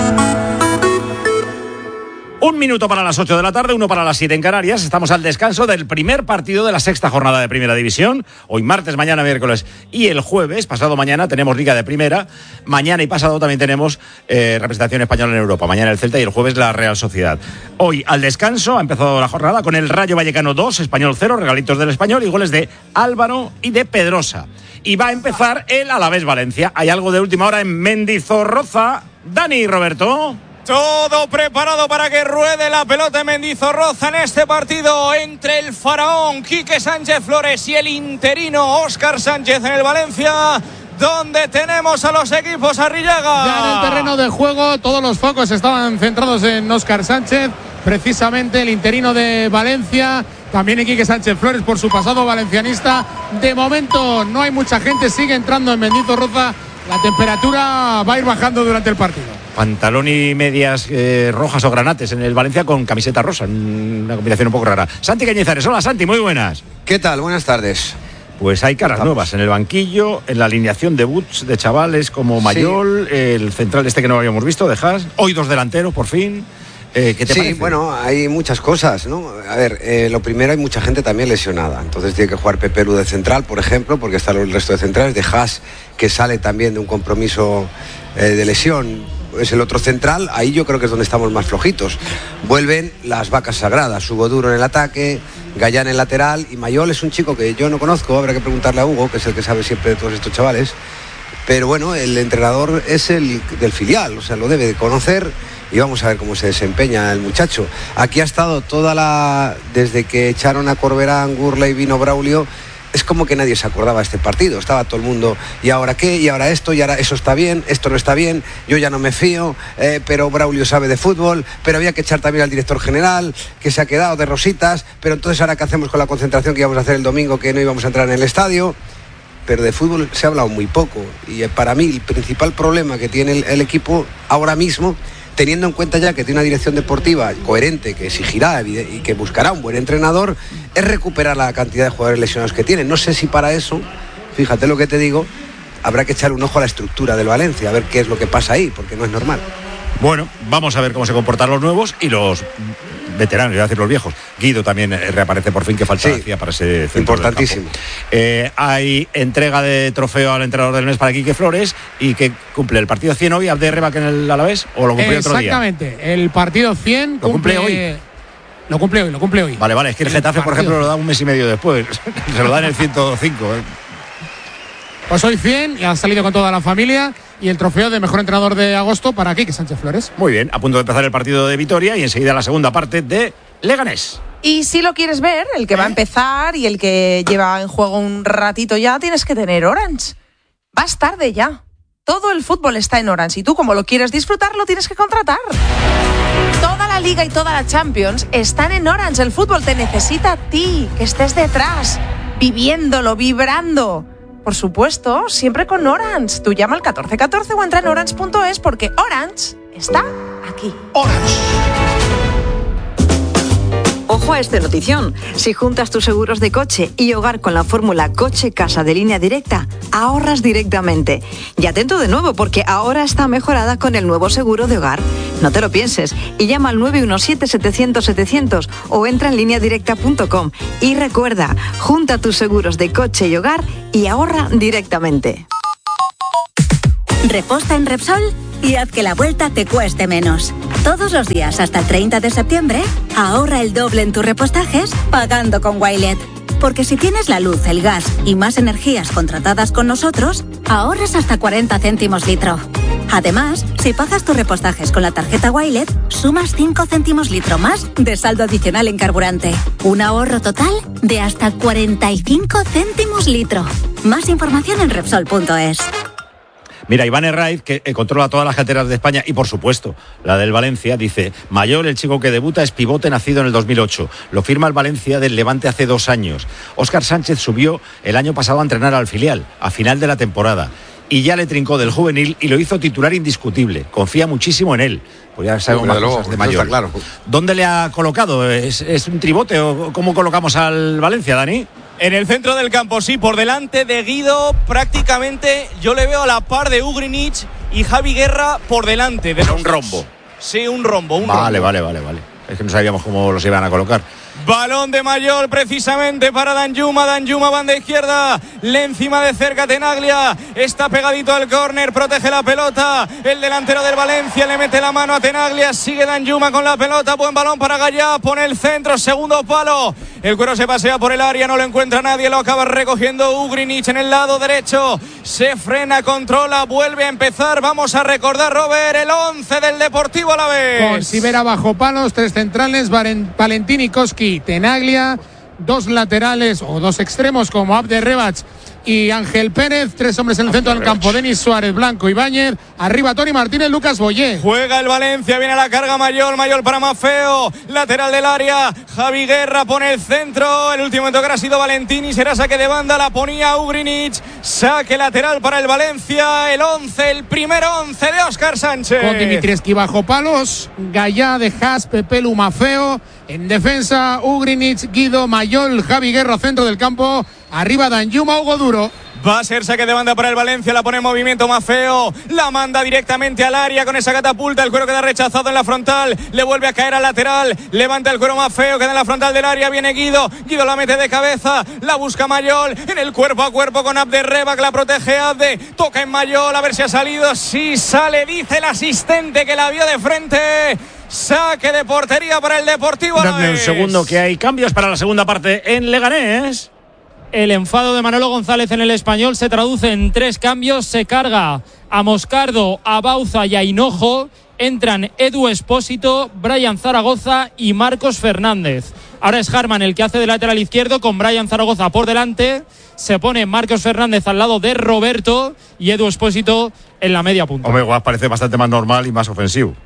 Un minuto para las ocho de la tarde, uno para las siete en Canarias. Estamos al descanso del primer partido de la sexta jornada de Primera División. Hoy martes, mañana miércoles y el jueves, pasado mañana, tenemos Liga de Primera. Mañana y pasado también tenemos eh, representación española en Europa. Mañana el Celta y el jueves la Real Sociedad. Hoy al descanso ha empezado la jornada con el Rayo Vallecano dos, Español cero, regalitos del Español y goles de Álvaro y de Pedrosa. Y va a empezar el Alavés Valencia. Hay algo de última hora en Mendizorroza. Dani y Roberto. Todo preparado para que ruede la pelota en Mendizorroza en este partido entre el faraón Quique Sánchez Flores y el interino Óscar Sánchez en el Valencia, donde tenemos a los equipos Arrillaga. Ya en el terreno de juego todos los focos estaban centrados en Óscar Sánchez, precisamente el interino de Valencia. También Quique Sánchez Flores por su pasado valencianista. De momento no hay mucha gente, sigue entrando en Mendizorroza. La temperatura va a ir bajando durante el partido. Pantalón y medias eh, rojas o granates en el Valencia con camiseta rosa, una combinación un poco rara. Santi Cañizares, hola Santi, muy buenas. ¿Qué tal? Buenas tardes. Pues hay caras nuevas en el banquillo, en la alineación de debuts de chavales como Mayol, sí. El central este que no habíamos visto, de Haas, hoy dos delanteros por fin. Eh, ¿Qué te sí, parece? Bueno, hay muchas cosas, ¿no? A ver, eh, lo primero, hay mucha gente también lesionada. Entonces tiene que jugar Pepe Lu de central, por ejemplo, porque están el resto de centrales. De Haas, que sale también de un compromiso eh, de lesión, es el otro central. Ahí yo creo que es donde estamos más flojitos. Vuelven las vacas sagradas. Hugo Duro en el ataque, Gallán en lateral. Y Mayol es un chico que yo no conozco. Habrá que preguntarle a Hugo, que es el que sabe siempre de todos estos chavales. Pero bueno, el entrenador es el del filial, o sea, lo debe de conocer. y vamos a ver cómo se desempeña el muchacho. Aquí ha estado toda la... desde que echaron a Corberán, Gurley, vino Braulio, es como que nadie se acordaba de este partido. Estaba todo el mundo, ¿y ahora qué? ¿Y ahora esto? ¿Y ahora eso está bien? ¿Esto no está bien? Yo ya no me fío, eh, pero Braulio sabe de fútbol, pero había que echar también al director general, que se ha quedado de rositas, pero entonces ahora ¿qué hacemos con la concentración que íbamos a hacer el domingo, que no íbamos a entrar en el estadio? Pero de fútbol se ha hablado muy poco, y para mí el principal problema que tiene el, el equipo ahora mismo, teniendo en cuenta ya que tiene una dirección deportiva coherente, que exigirá y que buscará un buen entrenador, es recuperar la cantidad de jugadores lesionados que tiene. No sé si para eso, fíjate lo que te digo, habrá que echar un ojo a la estructura del Valencia, a ver qué es lo que pasa ahí, porque no es normal. Bueno, vamos a ver cómo se comportan los nuevos y los veteranos, iba a decir los viejos. Guido también reaparece por fin, que falta sí, hacía para ese centro importantísimo. Eh, hay entrega de trofeo al entrenador del mes para Quique Flores, y que cumple el partido cien hoy, Abde Rebac en el Alavés, o lo cumple otro día. Exactamente, el partido cien lo cumple, cumple hoy. Lo cumple hoy, lo cumple hoy. Vale, vale, es que el, el Getafe, partido, por ejemplo, lo da un mes y medio después. Se lo da en el ciento cinco. ¿eh? Pues hoy cien, y ha salido con toda la familia, y el trofeo de mejor entrenador de agosto para Quique Sánchez Flores. Muy bien, a punto de empezar el partido de Vitoria y enseguida la segunda parte de Leganés. Y si lo quieres ver, el que ¿Eh? va a empezar y el que lleva en juego un ratito ya, tienes que tener Orange. Vas tarde ya. Todo el fútbol está en Orange y tú, como lo quieres disfrutar, lo tienes que contratar. Toda la Liga y toda la Champions están en Orange. El fútbol te necesita a ti, que estés detrás, viviéndolo, vibrando. Por supuesto, siempre con Orange. Tú llama al catorce catorce o entra en orange punto es, porque Orange está aquí. Orange. Ojo a este notición. Si juntas tus seguros de coche y hogar con la fórmula coche-casa de Línea Directa, ahorras directamente. Y atento de nuevo, porque ahora está mejorada con el nuevo seguro de hogar. No te lo pienses y llama al nueve uno siete, setecientos, setecientos o entra en línea directa punto com. Y recuerda, junta tus seguros de coche y hogar y ahorra directamente. Reposta en Repsol y haz que la vuelta te cueste menos. Todos los días hasta el treinta de septiembre, ahorra el doble en tus repostajes pagando con Wilet. Porque si tienes la luz, el gas y más energías contratadas con nosotros, ahorras hasta cuarenta céntimos litro. Además, si pagas tus repostajes con la tarjeta Wilet, sumas cinco céntimos litro más de saldo adicional en carburante. Un ahorro total de hasta cuarenta y cinco céntimos litro. Más información en Repsol punto es. Mira, Iván Herraiz, que eh, controla todas las carteras de España y, por supuesto, la del Valencia, dice: Mayol, el chico que debuta, es pivote nacido en el dos mil ocho. Lo firma el Valencia del Levante hace dos años. Óscar Sánchez subió el año pasado a entrenar al filial, a final de la temporada. Y ya le trincó del juvenil y lo hizo titular indiscutible. Confía muchísimo en él. Pues ya sabemos más cosas de Mayol. Claro. ¿Dónde le ha colocado? ¿Es, ¿Es un tribote o cómo colocamos al Valencia, Dani? En el centro del campo, sí, por delante de Guido, prácticamente yo le veo a la par de Ugrinic y Javi Guerra por delante. De un rombo. Sí, un rombo, un vale, rombo. Vale, vale, vale. Es que no sabíamos cómo los iban a colocar. Balón de Mayol precisamente para Danjuma. Danjuma, banda izquierda. Le encima de cerca Tenaglia. Está pegadito al córner. Protege la pelota. El delantero del Valencia le mete la mano a Tenaglia. Sigue Danjuma con la pelota. Buen balón para Gallá. Pone el centro. Segundo palo. El cuero se pasea por el área. No lo encuentra nadie. Lo acaba recogiendo Ugrinic en el lado derecho. Se frena, controla. Vuelve a empezar. Vamos a recordar, Robert, el once del Deportivo Alavés. Con Sivera bajo palos. Tres centrales. Valentín y Koski. Tenaglia, dos laterales o dos extremos como Abde Rebac y Ángel Pérez, tres hombres en el centro del campo, Denis Suárez, Blanco, Ibáñez, arriba Toni Martínez, Lucas Boyé. Juega el Valencia, viene a la carga Mayol, Mayol para Mafeo, lateral del área, Javi Guerra pone el centro, el último en tocar ha sido Valentín y será saque de banda, la ponía Ugrinic, saque lateral para el Valencia, el once, el primer once de Óscar Sánchez. Con Dimitrievski bajo palos, Gallá, De Haas, Pepelu, Mafeo. En defensa, Ugrinic, Guido, Mayol, Javi Guerra, centro del campo. Arriba Danjuma, Hugo Duro. Va a ser saque de banda para el Valencia, la pone en movimiento Mafeo, la manda directamente al área con esa catapulta, el cuero queda rechazado en la frontal, le vuelve a caer al lateral, levanta el cuero Mafeo, queda en la frontal del área, viene Guido, Guido la mete de cabeza, la busca Mayol, en el cuerpo a cuerpo con Abde Rebac, la protege Abde, toca en Mayol, a ver si ha salido, sí sale, dice el asistente que la vio de frente. Saque de portería para el Deportivo Alavés. Dame un segundo, que hay cambios para la segunda parte en Leganés. El enfado de Manolo González en el Español se traduce en tres cambios. Se carga a Moscardo, a Bauza y a Hinojo. entran Edu Espósito, Brian Zaragoza y Marcos Fernández. Ahora es Harman el que hace de lateral izquierdo con Brian Zaragoza por delante. Se pone Marcos Fernández al lado de Roberto y Edu Espósito en la media punta. Hombre, igual parece bastante más normal y más ofensivo.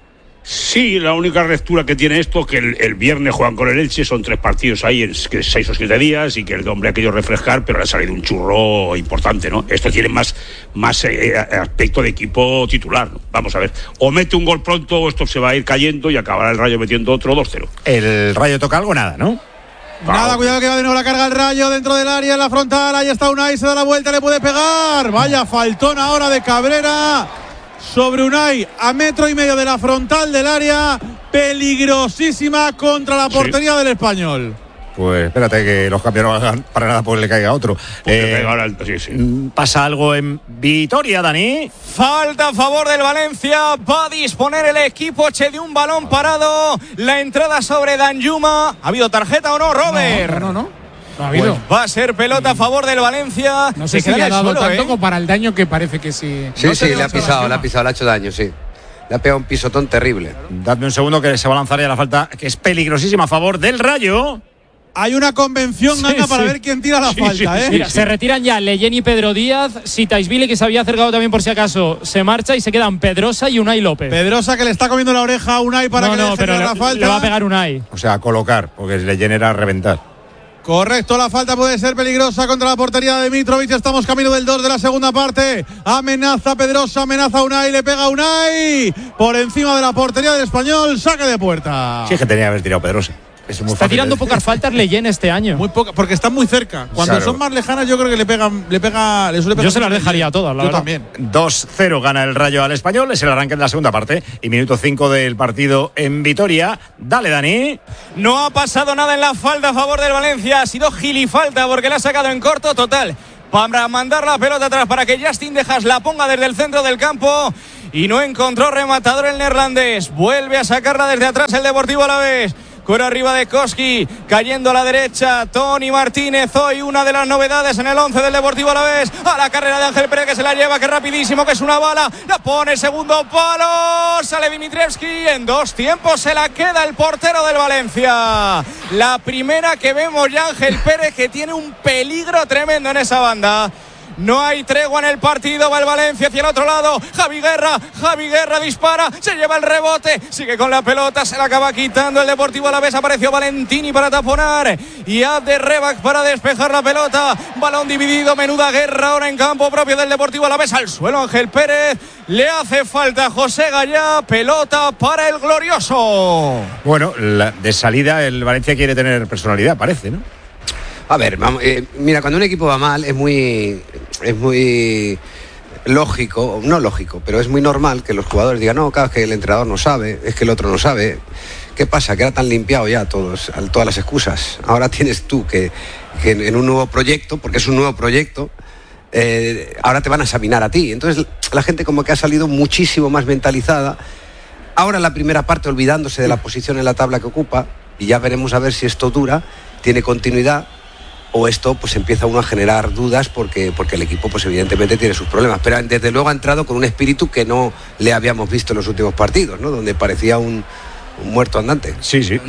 Sí, la única ruptura que tiene esto que el, el viernes juegan con el Elche, son tres partidos ahí en seis o siete días y que el hombre ha querido refrescar, pero le ha salido un churro importante, ¿no? Esto tiene más, más eh, aspecto de equipo titular, ¿no? Vamos a ver, o mete un gol pronto o esto se va a ir cayendo y acabará el Rayo metiendo otro dos cero. ¿El Rayo toca algo? Nada, ¿no? Nada, cuidado que va de nuevo la carga el Rayo dentro del área, en la frontal, ahí está Unai, se da la vuelta, le puede pegar, vaya faltón ahora de Cabrera sobre Unai, a metro y medio de la frontal del área, peligrosísima contra la portería sí. del Español. Pues espérate que los cambios no hagan para nada porque le caiga otro. Eh, sí, sí. ¿Pasa algo en Vitoria, Dani? Falta a favor del Valencia. Va a disponer el equipo Che de un balón parado. La entrada sobre Danjuma. ¿Ha habido tarjeta o no, Robert? No, no, no. no. No ha habido. Pues va a ser pelota a favor del Valencia. No sé si le ha dado suelo, tanto ¿eh? como para el daño que parece que sí. Sí, no sí, le ha pisado, le ha pisado, le ha hecho daño, sí. Le ha pegado un pisotón terrible. Dadme un segundo que se va a lanzar ya la falta, que es peligrosísima a favor del Rayo. Hay una convención, sí, Ganga, sí. para ver quién tira la sí, falta, sí, ¿eh? Mira, sí. se retiran ya Leyen y Pedro Díaz. Sitaisvili, que se había acercado también por si acaso, se marcha y se quedan Pedrosa y Unai López. Pedrosa que le está comiendo la oreja a Unai para no, que no, le pero deje le, la falta. Le va a pegar Unai. O sea, a colocar, porque Leyen era a reventar. Correcto, la falta puede ser peligrosa contra la portería de Mitrovic. Estamos camino del dos de la segunda parte. Amenaza Pedrosa, amenaza Unai, le pega Unai por encima de la portería del Español. Saque de puerta. Sí, es que tenía que haber tirado Pedrosa. Es muy Está tirando de... pocas faltas Leyen este año. Muy poca, porque están muy cerca. Cuando claro. son más lejanas, yo creo que le pegan, le pega, le suele pegar. Yo se las dejaría a todas, la Yo verdad. también. dos cero gana el Rayo al Español, es el arranque de la segunda parte y minuto cinco del partido en Vitoria. Dale, Dani. No ha pasado nada en la falta a favor del Valencia. Ha sido gilifalta porque la ha sacado en corto total. Para mandar la pelota atrás para que Justin Dejas la ponga desde el centro del campo y no encontró rematador el neerlandés. Vuelve a sacarla desde atrás el Deportivo Alavés. Cura arriba de Koski, cayendo a la derecha Tony Martínez, hoy una de las novedades en el once del Deportivo Alavés. A la carrera de Ángel Pérez que se la lleva, que rapidísimo, que es una bala, la pone el segundo palo, sale Dimitrievski, en dos tiempos se la queda el portero del Valencia. La primera que vemos ya Ángel Pérez, que tiene un peligro tremendo en esa banda. No hay tregua en el partido, va el Valencia hacia el otro lado, Javi Guerra, Javi Guerra dispara, se lleva el rebote, sigue con la pelota, se la acaba quitando el Deportivo Alavés, apareció Valentini para taponar y Abde Rebac para despejar la pelota, balón dividido, menuda guerra ahora en campo propio del Deportivo Alavés, al suelo Ángel Pérez, le hace falta José Gallá, pelota para el glorioso. Bueno, la, de salida el Valencia quiere tener personalidad, parece, ¿no? A ver, vamos, eh, mira, cuando un equipo va mal es muy, es muy lógico, no lógico, pero es muy normal que los jugadores digan, no, claro, es que el entrenador no sabe, es que el otro no sabe. ¿Qué pasa? Que era tan limpiado ya todos, todas las excusas. Ahora tienes tú que, que en un nuevo proyecto, porque es un nuevo proyecto, eh, ahora te van a examinar a ti. Entonces la gente como que ha salido muchísimo más mentalizada. Ahora en la primera parte olvidándose de la posición en la tabla que ocupa, y ya veremos a ver si esto dura, tiene continuidad, o esto pues empieza uno a generar dudas porque, porque el equipo pues evidentemente tiene sus problemas, pero desde luego ha entrado con un espíritu que no le habíamos visto en los últimos partidos, ¿no? Donde parecía un, un muerto andante. Sí, sí.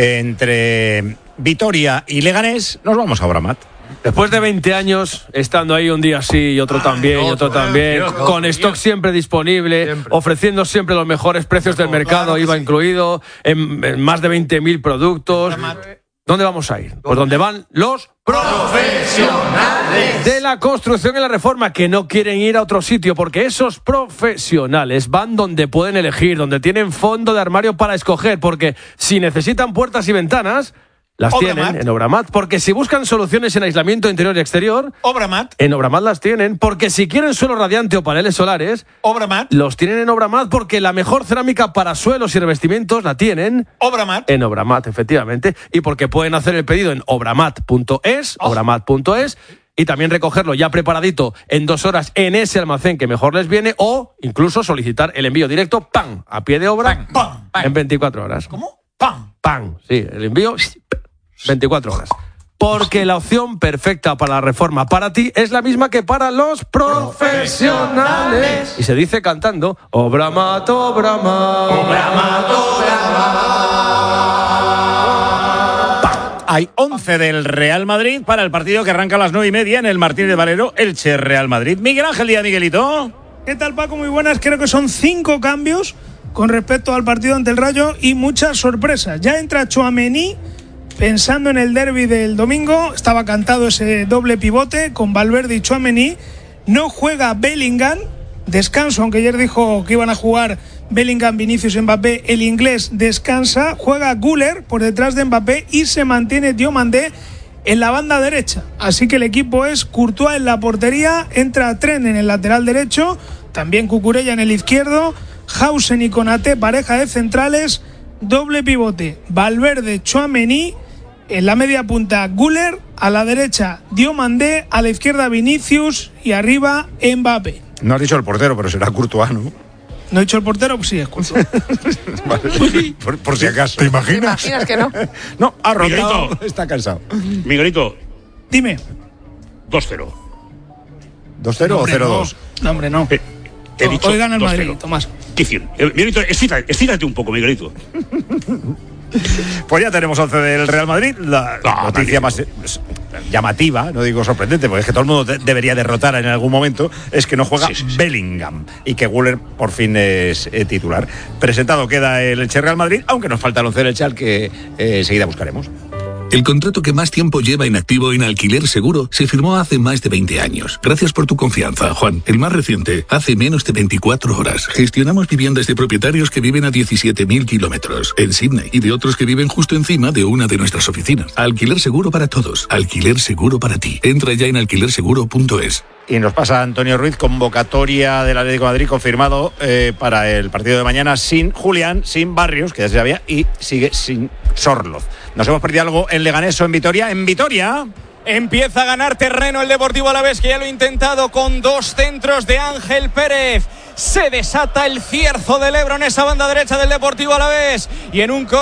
Entre Vitoria y Leganés nos vamos a Obramat. Después de veinte años, estando ahí un día sí y otro Ay, también, otro, y otro eh, también, Dios, con Dios, stock Dios. siempre disponible, siempre. ofreciendo siempre los mejores precios del mercado, claro I V A sí. incluido, en, en más de veinte mil productos. ¿Dónde vamos a ir? Pues donde van los profesionales de la construcción y la reforma, que no quieren ir a otro sitio, porque esos profesionales van donde pueden elegir, donde tienen fondo de armario para escoger, porque si necesitan puertas y ventanas, las Obramat. tienen en Obramat, porque si buscan soluciones en aislamiento interior y exterior, Obramat. En Obramat las tienen, porque si quieren suelo radiante o paneles solares, Obramat. Los tienen en Obramat, porque la mejor cerámica para suelos y revestimientos la tienen Obramat. En Obramat, efectivamente, y porque pueden hacer el pedido en obramat punto es, oh. obramat punto es, y también recogerlo ya preparadito en dos horas en ese almacén que mejor les viene, o incluso solicitar el envío directo, ¡pam!, a pie de obra, ¡Pam! ¡Pam! ¡Pam! En veinticuatro horas. ¿Cómo? ¡Pam! ¡Pam! Sí, el envío, veinticuatro horas. porque la opción perfecta para la reforma para ti es la misma que para los profesionales. Y se dice cantando: obra mato, obra mato, obra mato, Hay once del Real Madrid para el partido que arranca a las nueve y media en el Martínez de Valero, Elche Real Madrid. Miguel Ángel Díaz, Miguelito. ¿Qué tal, Paco? Muy buenas. Creo que son cinco cambios con respecto al partido ante el Rayo y muchas sorpresas. Ya entra Tchouaméni pensando en el derbi del domingo. Estaba cantado ese doble pivote con Valverde y Tchouaméni. No juega Bellingham. Descanso, aunque ayer dijo que iban a jugar Bellingham, Vinicius, Mbappé. El inglés descansa. Juega Güler por detrás de Mbappé y se mantiene Diomandé en la banda derecha. Así que el equipo es Courtois en la portería. Entra Tren en el lateral derecho. También Cucurella en el izquierdo. Hausen y Konaté, pareja de centrales. Doble pivote Valverde, Tchouaméni. En la media punta Güler. A la derecha Diomandé. A la izquierda Vinicius. Y arriba Mbappé. No has dicho el portero, pero será Courtois, ¿no? ¿No he dicho el portero? Pues sí, es Courtois. Vale, por, por si acaso. ¿Te imaginas? ¿Te imaginas que no? No, ha rotado. Miguelito. Está cansado. Miguelito. Dime. dos cero. ¿dos cero o cero dos? No, hombre, no. Eh, he dicho Hoy gana el dos Madrid, cero. Tomás. ¿Qué hicieron? Eh, Miguelito, estírate, estírate un poco, Miguelito. Pues ya tenemos once del Real Madrid. La No, noticia magnífico. más llamativa, no digo sorprendente, porque es que todo el mundo de- debería derrotar en algún momento, es que no juega Sí, sí, sí. Bellingham y que Güler por fin es eh, titular. Presentado queda el Elche Real Madrid, aunque nos falta el once del Elche al que eh, enseguida buscaremos. El contrato que más tiempo lleva inactivo en Alquiler Seguro se firmó hace más de veinte años. Gracias por tu confianza, Juan. El más reciente, hace menos de veinticuatro horas. Gestionamos viviendas de propietarios que viven a diecisiete mil kilómetros en Sydney y de otros que viven justo encima de una de nuestras oficinas. Alquiler Seguro para todos. Alquiler Seguro para ti. Entra ya en alquiler seguro punto es. Y nos pasa Antonio Ruiz, convocatoria del Atlético de Madrid confirmado eh, para el partido de mañana sin Julián, sin Barrios, que ya se sabía, y sigue sin Sorloz. ¿Nos hemos perdido algo en Leganés o en Vitoria? En Vitoria. Empieza a ganar terreno el Deportivo Alavés, que ya lo ha intentado con dos centros de Ángel Pérez. Se desata el cierzo del Ebro en esa banda derecha del Deportivo Alavés y en un